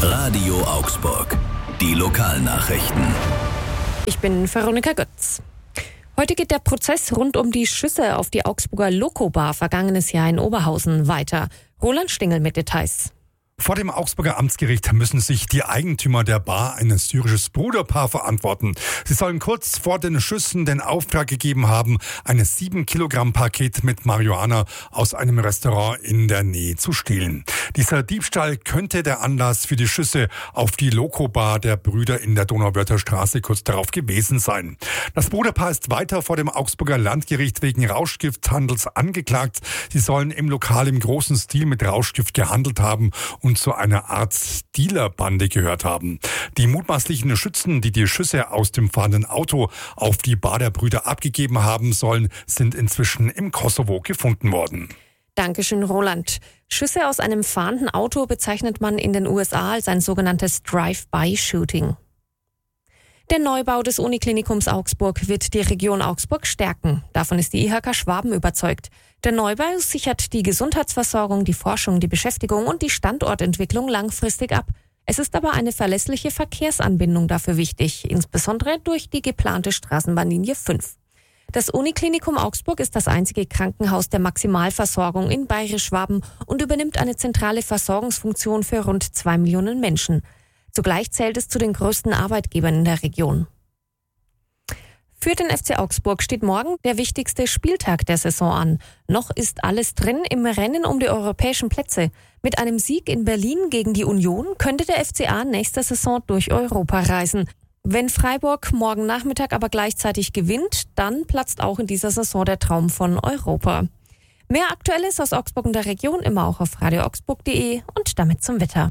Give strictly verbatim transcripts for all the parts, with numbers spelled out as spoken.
Radio Augsburg. Die Lokalnachrichten. Ich bin Veronika Götz. Heute geht der Prozess rund um die Schüsse auf die Augsburger Loco-Bar vergangenes Jahr in Oberhausen weiter. Roland Stingel mit Details. Vor dem Augsburger Amtsgericht müssen sich die Eigentümer der Bar, ein syrisches Bruderpaar, verantworten. Sie sollen kurz vor den Schüssen den Auftrag gegeben haben, ein sieben Kilogramm Paket mit Marihuana aus einem Restaurant in der Nähe zu stehlen. Dieser Diebstahl könnte der Anlass für die Schüsse auf die Loco-Bar der Brüder in der Donauwörther Straße kurz darauf gewesen sein. Das Bruderpaar ist weiter vor dem Augsburger Landgericht wegen Rauschgifthandels angeklagt. Sie sollen im Lokal im großen Stil mit Rauschgift gehandelt haben und zu einer Art Dealerbande gehört haben. Die mutmaßlichen Schützen, die die Schüsse aus dem fahrenden Auto auf die Bar der Brüder abgegeben haben sollen, sind inzwischen im Kosovo gefunden worden. Dankeschön, Roland. Schüsse aus einem fahrenden Auto bezeichnet man in den U S A als ein sogenanntes Drive-by-Shooting. Der Neubau des Uniklinikums Augsburg wird die Region Augsburg stärken. Davon ist die I H K Schwaben überzeugt. Der Neubau sichert die Gesundheitsversorgung, die Forschung, die Beschäftigung und die Standortentwicklung langfristig ab. Es ist aber eine verlässliche Verkehrsanbindung dafür wichtig, insbesondere durch die geplante Straßenbahnlinie fünf. Das Uniklinikum Augsburg ist das einzige Krankenhaus der Maximalversorgung in Bayerisch-Schwaben und übernimmt eine zentrale Versorgungsfunktion für rund zwei Millionen Menschen. Zugleich zählt es zu den größten Arbeitgebern in der Region. Für den F C Augsburg steht morgen der wichtigste Spieltag der Saison an. Noch ist alles drin im Rennen um die europäischen Plätze. Mit einem Sieg in Berlin gegen die Union könnte der F C A nächste Saison durch Europa reisen. Wenn Freiburg morgen Nachmittag aber gleichzeitig gewinnt, dann platzt auch in dieser Saison der Traum von Europa. Mehr Aktuelles aus Augsburg und der Region immer auch auf radio augsburg punkt de und damit zum Wetter.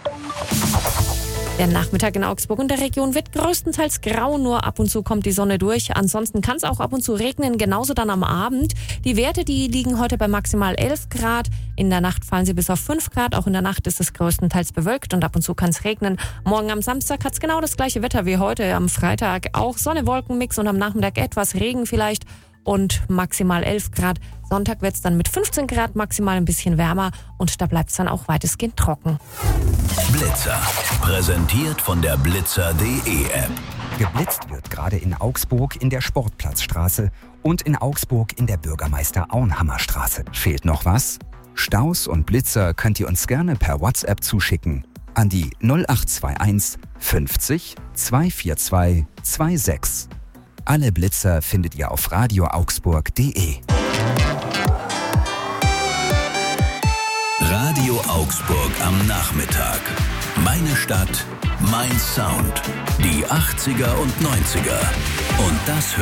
Der Nachmittag in Augsburg und der Region wird größtenteils grau, nur ab und zu kommt die Sonne durch. Ansonsten kann es auch ab und zu regnen, genauso dann am Abend. Die Werte, die liegen heute bei maximal elf Grad. In der Nacht fallen sie bis auf fünf Grad. Auch in der Nacht ist es größtenteils bewölkt und ab und zu kann es regnen. Morgen am Samstag hat es genau das gleiche Wetter wie heute. Am Freitag auch Sonne-Wolken-Mix und am Nachmittag etwas Regen vielleicht. Und maximal elf Grad. Sonntag wird es dann mit fünfzehn Grad maximal ein bisschen wärmer und da bleibt es dann auch weitestgehend trocken. Blitzer. Präsentiert von der Blitzer punkt de App. Geblitzt wird gerade in Augsburg in der Sportplatzstraße und in Augsburg in der Bürgermeister-Auenhammer-Straße. Fehlt noch was? Staus und Blitzer könnt ihr uns gerne per WhatsApp zuschicken an die null acht zwei eins fünfzig zweihundertvierundzwanzig sechsundzwanzig. Alle Blitzer findet ihr auf radio augsburg punkt de. Radio Augsburg am Nachmittag. Meine Stadt, mein Sound. Die achtziger und neunziger. Und das